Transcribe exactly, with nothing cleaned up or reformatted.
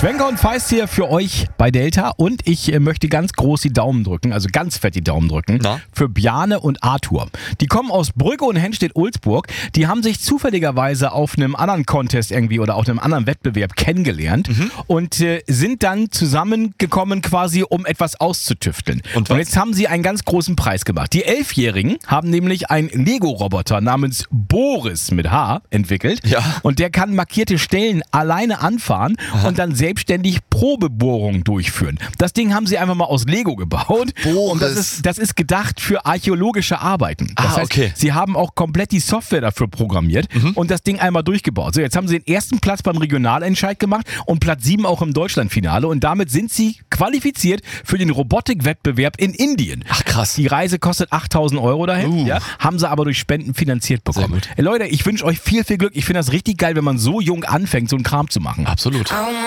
Schwenker und Feist hier für euch bei Delta und ich äh, möchte ganz groß die Daumen drücken, also ganz fett die Daumen drücken, Na? für Bjarne und Arthur. Die kommen aus Brügge und Henstedt-Ulzburg. Die haben sich zufälligerweise auf einem anderen Contest irgendwie oder auf einem anderen Wettbewerb kennengelernt Mhm. und äh, sind dann zusammengekommen quasi, um etwas auszutüfteln. Und was? Und jetzt haben sie einen ganz großen Preis gemacht. Die Elfjährigen haben nämlich einen Lego-Roboter namens Boris mit H entwickelt. Ja. Und der kann markierte Stellen alleine anfahren und dann selbstständig Probebohrungen durchführen. Das Ding haben sie einfach mal aus Lego gebaut. Boris. Und das ist, das ist gedacht für archäologische Arbeiten. Das Ah, heißt, okay. sie haben auch komplett die Software dafür programmiert und das Ding einmal durchgebaut. So, jetzt haben sie den ersten Platz beim Regionalentscheid gemacht und Platz sieben auch im Deutschlandfinale. Und damit sind sie qualifiziert für den Robotikwettbewerb in Indien. Ach krass. Die Reise kostet achttausend Euro dahin, Uh. ja, haben sie aber durch Spenden finanziert bekommen. Sehr gut. Ey, Leute, ich wünsche euch viel, viel Glück. Ich finde das richtig geil, wenn man so jung anfängt, so einen Kram zu machen. Absolut.